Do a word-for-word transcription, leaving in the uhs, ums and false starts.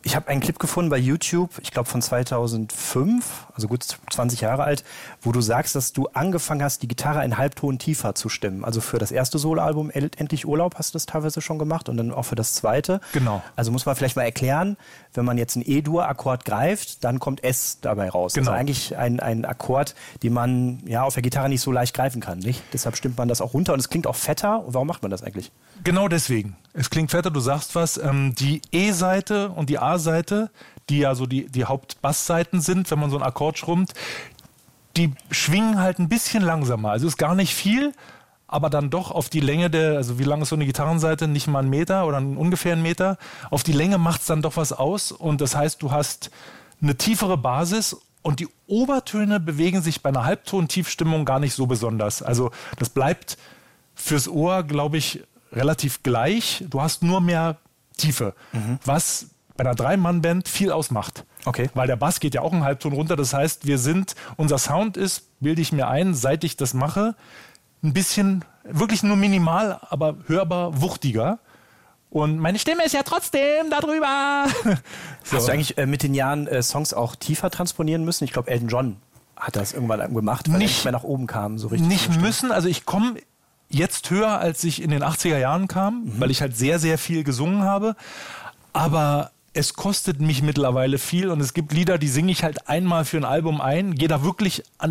Ich habe einen Clip gefunden bei YouTube, ich glaube von zweitausendfünf, also gut zwanzig Jahre alt, wo du sagst, dass du angefangen hast, die Gitarre einen Halbton tiefer zu stimmen. Also für das erste Soloalbum Endlich Urlaub hast du das teilweise schon gemacht und dann auch für das zweite. Genau. Also muss man vielleicht mal erklären, wenn man jetzt einen E-Dur-Akkord greift, dann kommt S dabei raus. Genau. Also eigentlich ein, ein Akkord, den man ja auf der Gitarre nicht so leicht greifen kann, nicht? Deshalb stimmt man das auch runter und es klingt auch fetter. Und warum macht man das eigentlich? Genau deswegen. Es klingt fetter, du sagst was. Ähm, die E-Seite und die A-Seite, die ja so die, die Hauptbassseiten sind, wenn man so einen Akkord schrummt, die schwingen halt ein bisschen langsamer. Also ist gar nicht viel, aber dann doch auf die Länge der, also wie lang ist so eine Gitarrenseite? Nicht mal einen Meter oder ungefähr einen Meter. Auf die Länge macht es dann doch was aus und das heißt, du hast eine tiefere Basis und die Obertöne bewegen sich bei einer Halbton-Tiefstimmung gar nicht so besonders. Also das bleibt fürs Ohr, glaube ich, relativ gleich. Du hast nur mehr Tiefe, mhm. was bei einer Drei-Mann-Band viel ausmacht. Okay. Weil der Bass geht ja auch einen Halbton runter. Das heißt, wir sind, unser Sound ist, bilde ich mir ein, seit ich das mache, ein bisschen, wirklich nur minimal, aber hörbar wuchtiger. Und meine Stimme ist ja trotzdem da drüber. So. Hast du eigentlich äh, mit den Jahren äh, Songs auch tiefer transponieren müssen? Ich glaube, Elton John hat das irgendwann gemacht, weil nicht, er nicht mehr nach oben kam. So richtig nicht müssen, also ich komme jetzt höher, als ich in den achtziger Jahren kam, mhm. weil ich halt sehr, sehr viel gesungen habe. Aber es kostet mich mittlerweile viel und es gibt Lieder, die singe ich halt einmal für ein Album ein, gehe da wirklich an